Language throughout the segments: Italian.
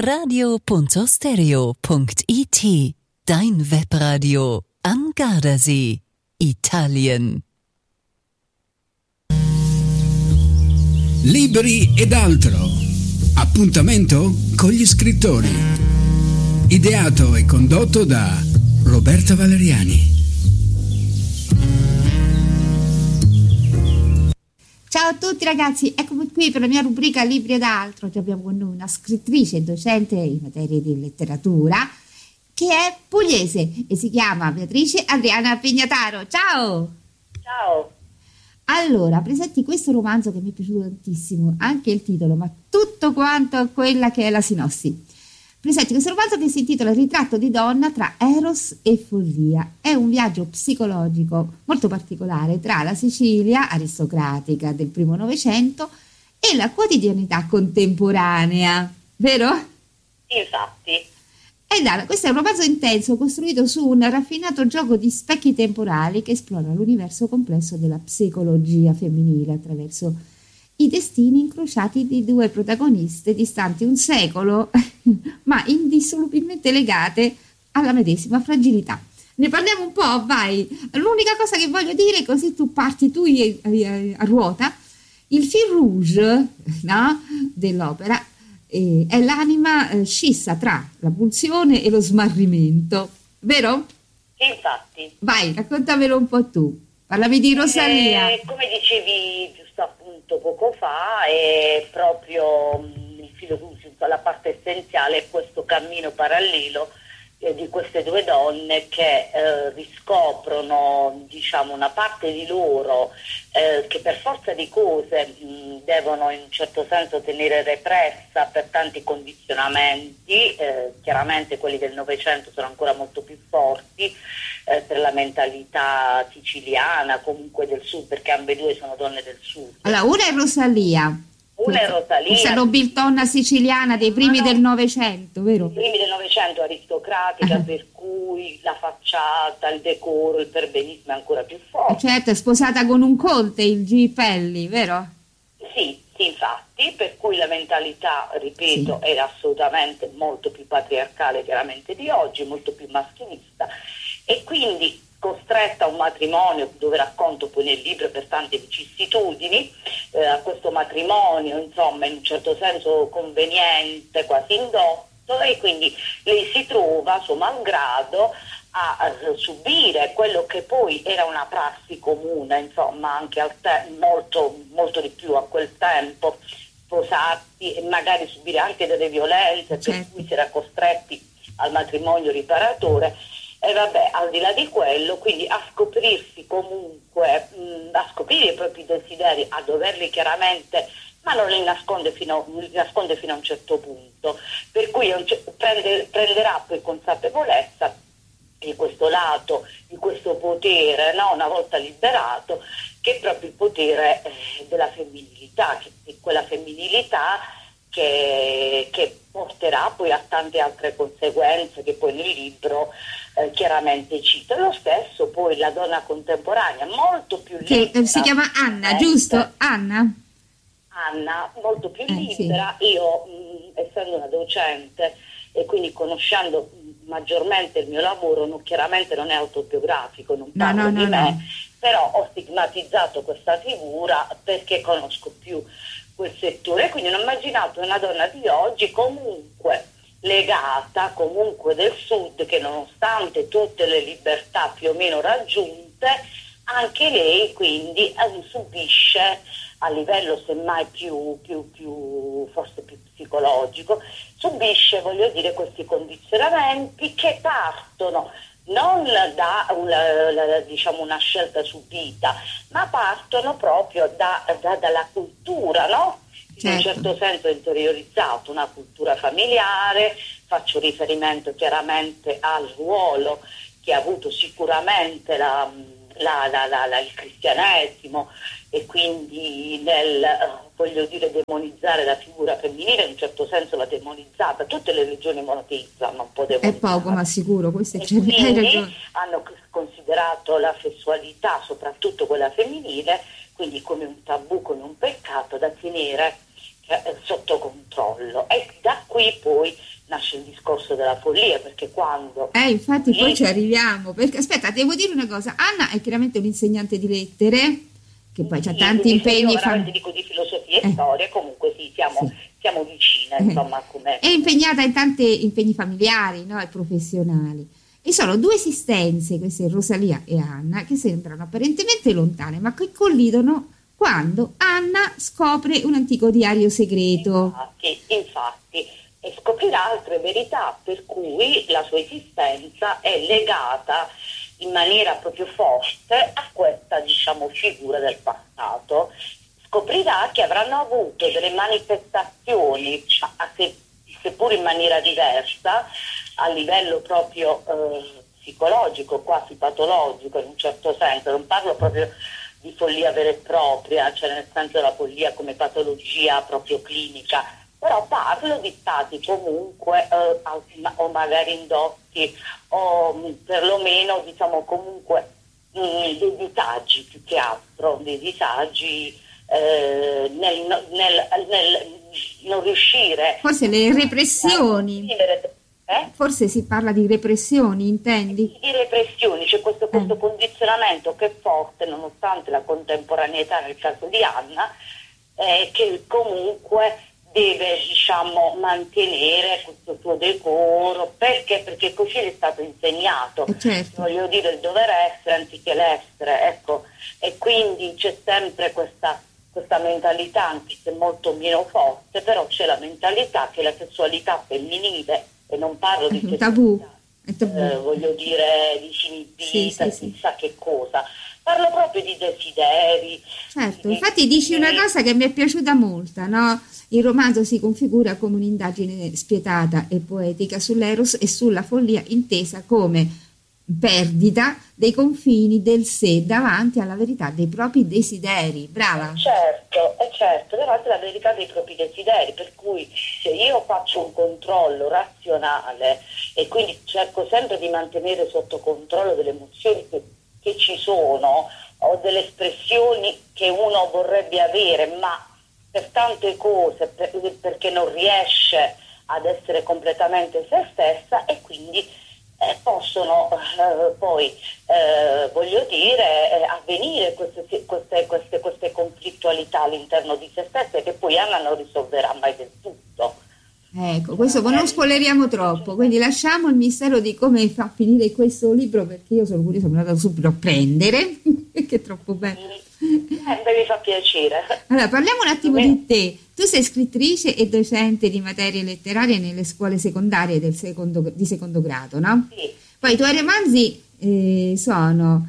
radio.stereo.it, dein Webradio am Gardasee, Italien. Libri ed altro. Appuntamento con gli scrittori. Ideato e condotto da Roberta Valeriani. Ciao a tutti ragazzi, eccomi qui per la mia rubrica Libri ed altro. Oggi abbiamo con noi una scrittrice e docente in materie di letteratura che è pugliese e si chiama Beatrice Adriana Pignataro. Ciao! Ciao! Allora, presenti questo romanzo che mi è piaciuto tantissimo, anche il titolo, ma tutto quanto quella che è la sinossi. Presenti questo romanzo che si intitola Ritratto di donna tra Eros e follia. È un viaggio psicologico molto particolare tra la Sicilia aristocratica del primo Novecento e la quotidianità contemporanea, vero? Infatti. Questo è un romanzo intenso costruito su un raffinato gioco di specchi temporali che esplora l'universo complesso della psicologia femminile attraverso i destini incrociati di due protagoniste distanti un secolo ma indissolubilmente legate alla medesima fragilità. Ne parliamo un po', vai. L'unica cosa che voglio dire, così tu parti tu a ruota, il fil rouge, no, dell'opera è l'anima scissa tra la pulsione e lo smarrimento, vero? Infatti. Vai, raccontamelo un po' tu. Parlavi di Rosalia. Come dicevi giusto appunto poco fa, è proprio il filo rouge, la parte essenziale è questo cammino parallelo di queste due donne che riscoprono, diciamo, una parte di loro che per forza di cose devono in un certo senso tenere repressa per tanti condizionamenti, chiaramente quelli del Novecento sono ancora molto più forti per la mentalità siciliana, comunque del sud, perché ambedue sono donne del sud. Allora, una è Rosalia. Una è Rosalia. Questa nobiltonna siciliana dei primi del Novecento, vero? I primi del Novecento, aristocratica, per cui la facciata, il decoro, il perbenismo è ancora più forte. Certo, è sposata con un conte, il Gipelli, vero? Sì, infatti, per cui la mentalità, ripeto, sì, era assolutamente molto più patriarcale chiaramente di oggi, molto più maschilista, e quindi costretta a un matrimonio, dove racconto poi nel libro per tante vicissitudini, a questo matrimonio, insomma, in un certo senso conveniente, quasi indotto, e quindi lei si trova, suo malgrado, a subire quello che poi era una prassi comune, insomma, anche molto di più a quel tempo, sposarsi e magari subire anche delle violenze, certo, per cui si era costretti al matrimonio riparatore. E vabbè, al di là di quello, quindi a scoprirsi comunque, a scoprire i propri desideri, a doverli chiaramente, ma non li nasconde fino a un certo punto, per cui prenderà poi consapevolezza di questo lato, di questo potere, no? Una volta liberato, che è proprio il potere della femminilità, che è quella femminilità che porterà poi a tante altre conseguenze che poi nel libro chiaramente cito. Lo stesso poi la donna contemporanea, molto più libera. Che si chiama Anna, giusto? Anna, molto più libera. Sì. Io, essendo una docente e quindi conoscendo maggiormente il mio lavoro, chiaramente non è autobiografico, non parlo di me, però ho stigmatizzato questa figura perché conosco più quel settore, quindi ho immaginato una donna di oggi comunque legata, comunque del sud, che nonostante tutte le libertà più o meno raggiunte, anche lei quindi subisce a livello semmai più forse più psicologico, subisce, voglio dire, questi condizionamenti che partono non da una scelta subita, ma partono proprio dalla cultura, no? Certo. In un certo senso interiorizzato, una cultura familiare, faccio riferimento chiaramente al ruolo che ha avuto sicuramente il cristianesimo, e quindi nel voglio dire demonizzare la figura femminile, in un certo senso l'ha demonizzata. Tutte le religioni monoteizzano un po' demonizzata. È poco ma sicuro, questo è quindi hai ragione. hanno considerato la sessualità, soprattutto quella femminile, quindi come un tabù, come un peccato da tenere sotto controllo, e da qui poi nasce il discorso della follia, perché quando... infatti poi ci arriviamo, perché aspetta, devo dire una cosa, Anna è chiaramente un'insegnante di lettere, che poi c'ha tanti impegni... Io veramente dico di filosofia e storia, comunque siamo vicine, insomma. È impegnata in tanti impegni familiari, no, e professionali. E sono due esistenze, queste Rosalia e Anna, che sembrano apparentemente lontane, ma che collidono quando Anna scopre un antico diario segreto. Infatti, e scoprirà altre verità, per cui la sua esistenza è legata in maniera proprio forte a questa, diciamo, figura del passato. Scoprirà che avranno avuto delle manifestazioni, seppur in maniera diversa, a livello proprio psicologico, quasi patologico in un certo senso. Non parlo proprio di follia vera e propria, cioè nel senso della follia come patologia proprio clinica, però parlo di stati comunque o magari indotti o perlomeno, diciamo, comunque dei disagi, più che altro dei disagi nel non riuscire, forse le repressioni, forse si parla di repressioni, intendi? Di repressioni, c'è questo condizionamento che è forte nonostante la contemporaneità nel caso di Anna, che comunque deve, diciamo, mantenere questo suo decoro, perché così è stato insegnato, certo. Voglio dire, il dover essere anziché l'essere, ecco, e quindi c'è sempre questa mentalità, anche se molto meno forte, però c'è la mentalità che la sessualità femminile, e non parlo di tabù, voglio dire disinibita, chissà che cosa, parlo proprio di desideri. Certo, infatti dici una cosa che mi è piaciuta molto, no? Il romanzo si configura come un'indagine spietata e poetica sull'eros e sulla follia, intesa come perdita dei confini del sé davanti alla verità dei propri desideri. Brava. Certo, davanti alla verità dei propri desideri, per cui se io faccio un controllo razionale e quindi cerco sempre di mantenere sotto controllo delle emozioni che ci sono, o delle espressioni che uno vorrebbe avere, ma per tante cose, perché non riesce ad essere completamente se stessa, e quindi possono poi, voglio dire, avvenire queste conflittualità all'interno di se stesse, che poi Anna non risolverà mai del tutto. Ecco, questo non spoileriamo troppo, quindi lasciamo il mistero di come fa finire questo libro, perché io sono curiosa, me lo vado subito a prendere, perché è troppo bello. Mi fa piacere. Allora, parliamo un attimo di te. Tu sei scrittrice e docente di materie letterarie nelle scuole secondarie di secondo grado, no? Sì. Poi i tuoi romanzi sono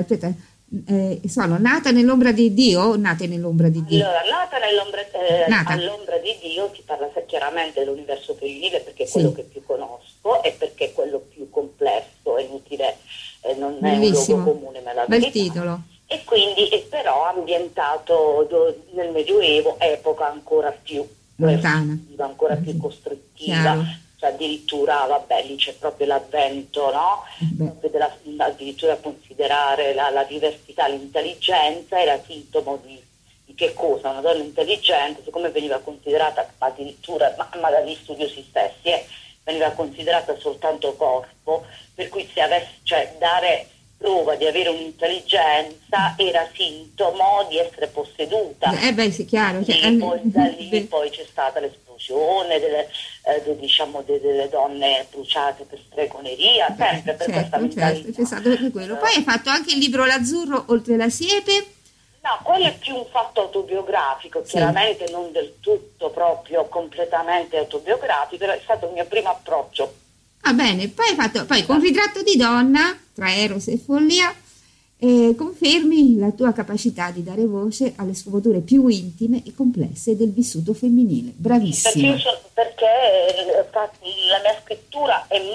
Nata nell'ombra di Dio o Nate nell'ombra di Dio? Allora, all'ombra di Dio si parla chiaramente dell'universo femminile, perché è quello che più conosco e perché è quello più complesso, è inutile, non bellissimo. È un luogo comune, ma la bel verità. Titolo. E quindi però ambientato nel Medioevo, epoca ancora più lontana, ancora più costrittiva. Chiaro. Cioè addirittura, lì c'è proprio l'avvento, no? Proprio addirittura considerare la diversità, l'intelligenza era sintomo di che cosa? Una donna intelligente, siccome veniva considerata addirittura, ma dagli studiosi stessi, veniva considerata soltanto corpo, per cui dare prova di avere un'intelligenza era sintomo di essere posseduta. Sì, chiaro. Da lì poi c'è stata l'esplosione delle donne bruciate per stregoneria, sempre per questa mentalità. C'è stato anche quello. Poi hai fatto anche il libro L'azzurro oltre la siepe. No, quello è più un fatto autobiografico, chiaramente non del tutto proprio completamente autobiografico, però è stato il mio primo approccio. Ah, bene, poi con Ritratto di donna, tra Eros e follia, confermi la tua capacità di dare voce alle sfumature più intime e complesse del vissuto femminile. Bravissima. Perché la mia scrittura è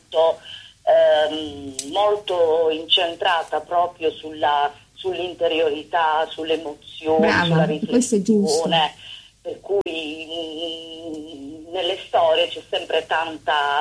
molto incentrata proprio sull'interiorità, sulle emozioni, sulla riflessione, per cui nelle storie c'è sempre tanta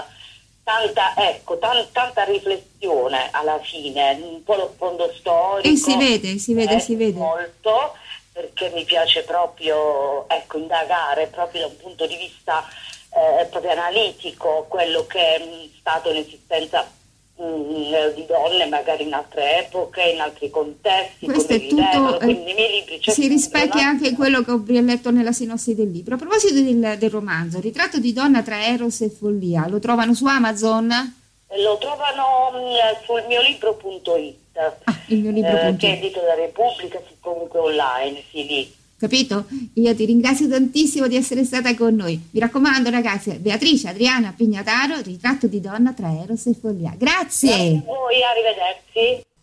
riflessione alla fine, un po' lo sfondo storico. E si vede. Molto, perché mi piace proprio indagare proprio da un punto di vista proprio analitico quello che è stato l'esistenza di donne magari in altre epoche, in altri contesti. Questo come è tutto, quindi nei miei libri c'è si rispecchia no? anche quello che ho letto nella sinossi del libro. A proposito del romanzo, Ritratto di donna tra Eros e follia, lo trovano su Amazon? Lo trovano sul miolibro.it, il mio libro.it, che è edito da Repubblica, comunque online, sì, lì. Capito? Io ti ringrazio tantissimo di essere stata con noi. Mi raccomando, ragazzi, Beatrice Adriana Pignataro, Ritratto di donna tra Eros e follia. Grazie. Grazie a voi, arrivederci.